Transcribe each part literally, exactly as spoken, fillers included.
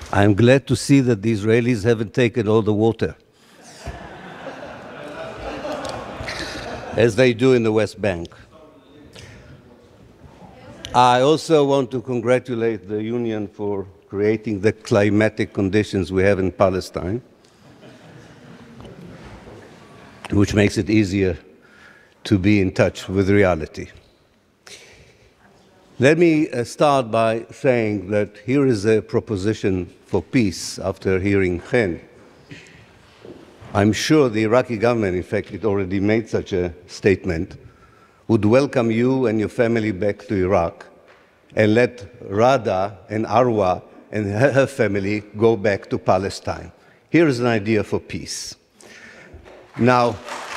I'm glad to see that the Israelis haven't taken all the water, as they do in the West Bank. I also want to congratulate the Union for creating the climatic conditions we have in Palestine, which makes it easier to be in touch with reality. Let me uh, start by saying that here is a proposition for peace after hearing Chen. I'm sure the Iraqi government, in fact, it already made such a statement, would welcome you and your family back to Iraq and let Rada and Arwa and her, her family go back to Palestine. Here is an idea for peace. Now,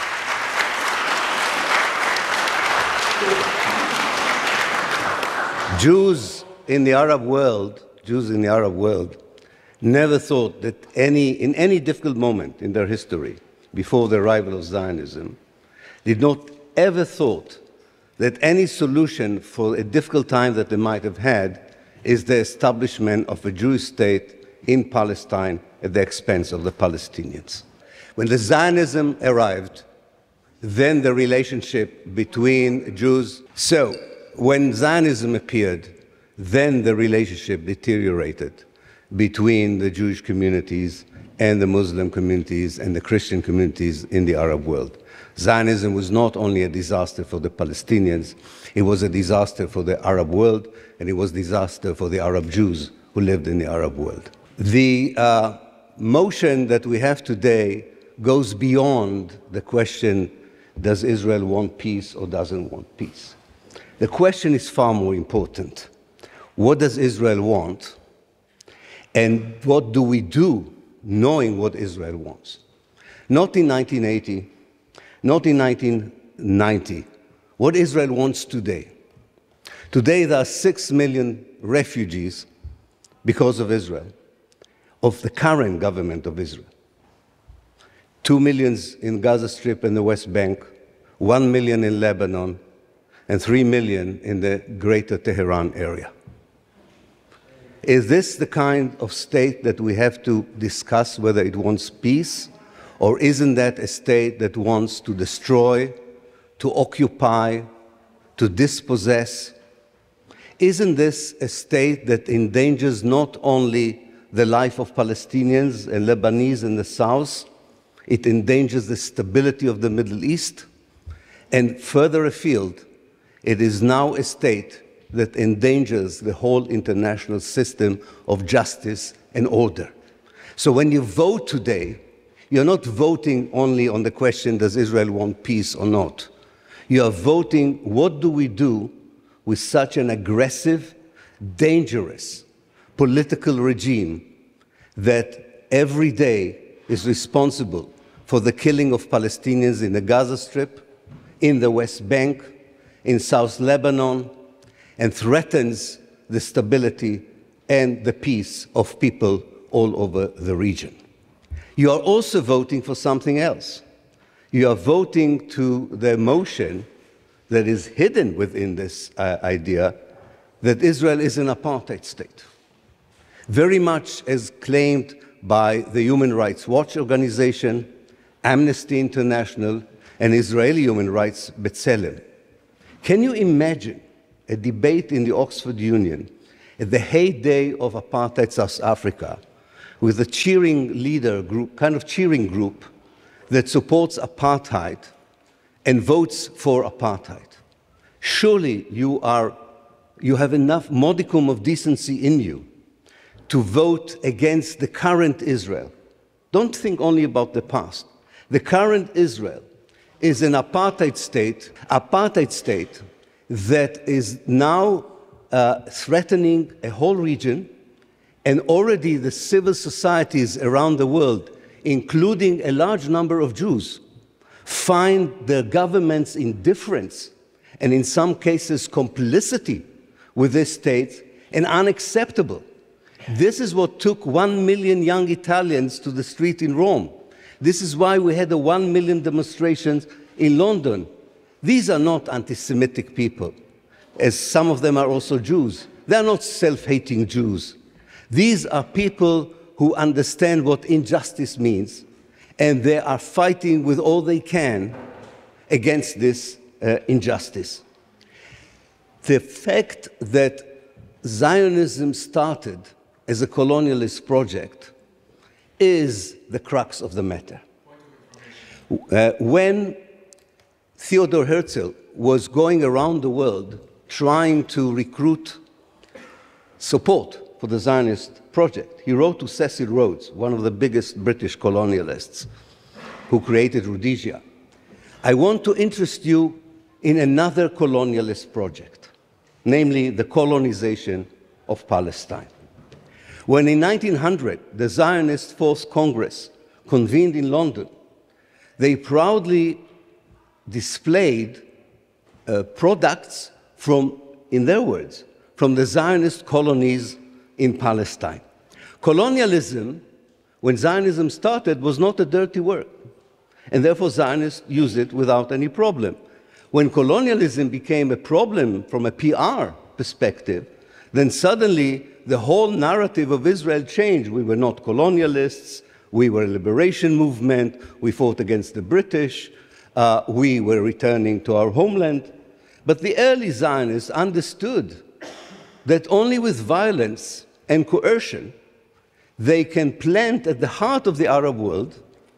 Jews in the Arab world, Jews in the Arab world, never thought that any, in any difficult moment in their history, before the arrival of Zionism, did not ever thought that any solution for a difficult time that they might have had is the establishment of a Jewish state in Palestine at the expense of the Palestinians. When the Zionism arrived, then the relationship between Jews, so when Zionism appeared, then the relationship deteriorated between the Jewish communities and the Muslim communities and the Christian communities in the Arab world. Zionism was not only a disaster for the Palestinians, it was a disaster for the Arab world, and it was a disaster for the Arab Jews who lived in the Arab world. The uh, motion that we have today goes beyond the question, does Israel want peace or doesn't want peace? The question is far more important. What does Israel want? And what do we do knowing what Israel wants? Not in nineteen eighty, not in nineteen ninety. What Israel wants today. Today there are six million refugees because of Israel, of the current government of Israel. Two millions in Gaza Strip and the West Bank, one million in Lebanon, and three million in the greater Tehran area. Is this the kind of state that we have to discuss whether it wants peace, or isn't that a state that wants to destroy, to occupy, to dispossess? Isn't this a state that endangers not only the life of Palestinians and Lebanese in the south, it endangers the stability of the Middle East? And further afield, it is now a state that endangers the whole international system of justice and order. So when you vote today, you're not voting only on the question, does Israel want peace or not? You are voting, what do we do with such an aggressive, dangerous political regime that every day is responsible for the killing of Palestinians in the Gaza Strip, in the West Bank, in South Lebanon, and threatens the stability and the peace of people all over the region. You are also voting for something else. You are voting to the motion that is hidden within this uh, idea that Israel is an apartheid state, very much as claimed by the Human Rights Watch organization, Amnesty International, and Israeli Human Rights B'Tselem. Can you imagine a debate in the Oxford Union at the heyday of apartheid South Africa with a cheering leader group, kind of cheering group that supports apartheid and votes for apartheid? Surely you, are, you have enough modicum of decency in you to vote against the current Israel. Don't think only about the past. The current Israel is an apartheid state, apartheid state that is now uh, threatening a whole region, and already the civil societies around the world, including a large number of Jews, find the government's indifference and in some cases complicity with this state and unacceptable. This is what took one million young Italians to the street in Rome. This is why we had the one million demonstrations in London. These are not anti-Semitic people, as some of them are also Jews. They are not self-hating Jews. These are people who understand what injustice means, and they are fighting with all they can against this uh, injustice. The fact that Zionism started as a colonialist project is the crux of the matter. Uh, when Theodor Herzl was going around the world trying to recruit support for the Zionist project, he wrote to Cecil Rhodes, one of the biggest British colonialists who created Rhodesia, "I want to interest you in another colonialist project, namely the colonization of Palestine." When in nineteen hundred the Zionist Fourth Congress convened in London, they proudly displayed uh, products from, in their words, from the Zionist colonies in Palestine. Colonialism, when Zionism started, was not a dirty word, and therefore Zionists used it without any problem. When colonialism became a problem from a P R perspective, then suddenly the whole narrative of Israel changed. We were not colonialists, we were a liberation movement, we fought against the British, uh, we were returning to our homeland. But the early Zionists understood that only with violence and coercion they can plant at the heart of the Arab world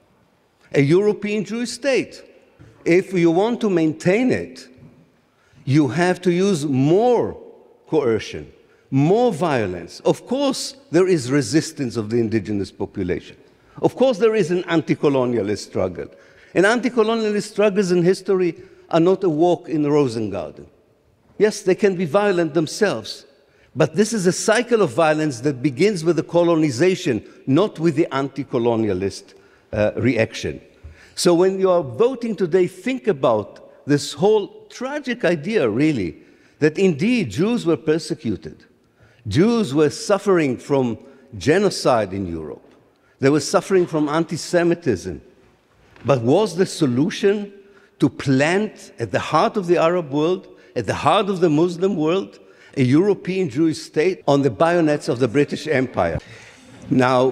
a European Jewish state. If you want to maintain it, you have to use more coercion, more violence. Of course, there is resistance of the indigenous population. Of course, there is an anti-colonialist struggle. And anti-colonialist struggles in history are not a walk in the Rosengarten. Yes, they can be violent themselves, but this is a cycle of violence that begins with the colonization, not with the anti-colonialist uh, reaction. So when you are voting today, think about this whole tragic idea, really, that indeed Jews were persecuted. Jews were suffering from genocide in Europe. They were suffering from anti-Semitism. But was the solution to plant at the heart of the Arab world, at the heart of the Muslim world, a European Jewish state on the bayonets of the British Empire? Now,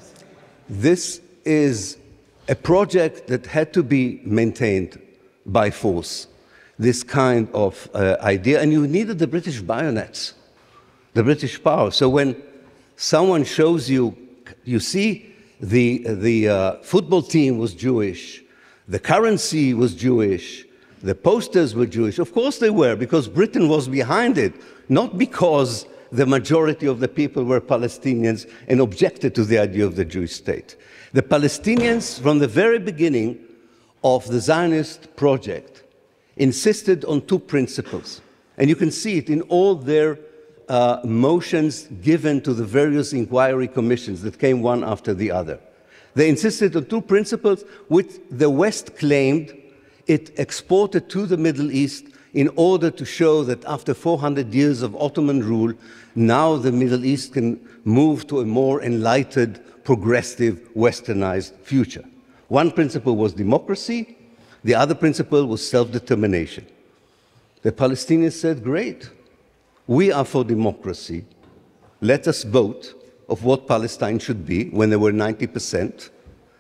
this is a project that had to be maintained by force, this kind of uh, idea, and you needed the British bayonets, the British power. So when someone shows you, you see the, the uh, football team was Jewish, the currency was Jewish, the posters were Jewish. Of course they were, because Britain was behind it, not because the majority of the people were Palestinians and objected to the idea of the Jewish state. The Palestinians, from the very beginning of the Zionist project, insisted on two principles. And you can see it in all their uh, motions given to the various inquiry commissions that came one after the other. They insisted on two principles which the West claimed it exported to the Middle East in order to show that after four hundred years of Ottoman rule, now the Middle East can move to a more enlightened, progressive, westernized future. One principle was democracy, the other principle was self-determination. The Palestinians said, great, we are for democracy. Let us vote of what Palestine should be when there were ninety percent.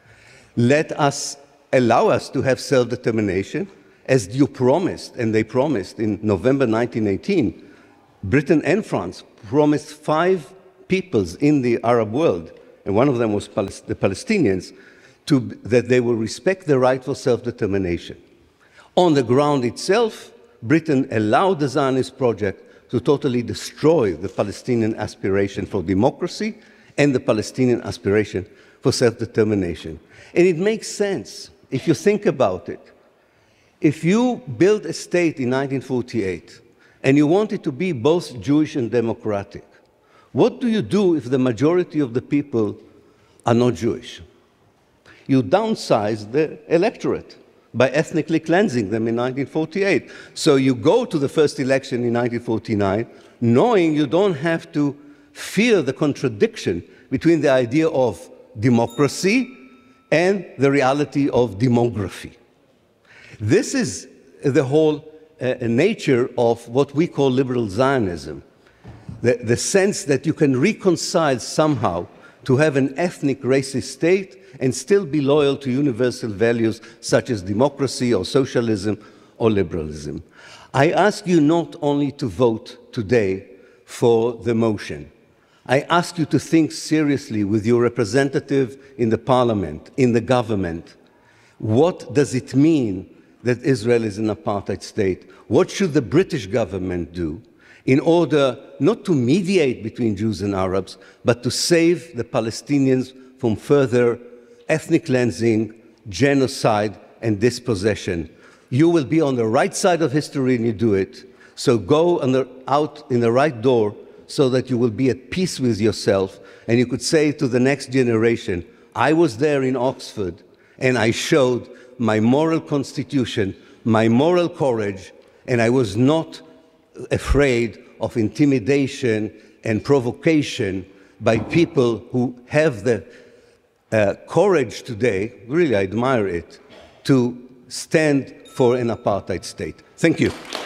Let us allow us to have self-determination, as you promised, and they promised in November nineteen eighteen. Britain and France promised five peoples in the Arab world, and one of them was Palest- the Palestinians, to, that they will respect the right for self-determination. On the ground itself, Britain allowed the Zionist project to totally destroy the Palestinian aspiration for democracy and the Palestinian aspiration for self-determination. And it makes sense if you think about it. If you build a state in nineteen forty-eight and you want it to be both Jewish and democratic, what do you do if the majority of the people are not Jewish? You downsize the electorate by ethnically cleansing them in nineteen forty-eight. So you go to the first election in nineteen forty-nine knowing you don't have to fear the contradiction between the idea of democracy and the reality of demography. This is the whole uh, nature of what we call liberal Zionism. the, the sense that you can reconcile somehow to have an ethnic racist state and still be loyal to universal values such as democracy or socialism or liberalism. I ask you not only to vote today for the motion. I ask you to think seriously with your representative in the parliament, in the government. What does it mean that Israel is an apartheid state? What should the British government do in order not to mediate between Jews and Arabs, but to save the Palestinians from further ethnic cleansing, genocide, and dispossession? You will be on the right side of history when you do it. So go on the, out in the right door so that you will be at peace with yourself, and you could say to the next generation, I was there in Oxford, and I showed my moral constitution, my moral courage, and I was not afraid of intimidation and provocation by people who have the uh, courage today, really I admire it, to stand for an apartheid state. Thank you.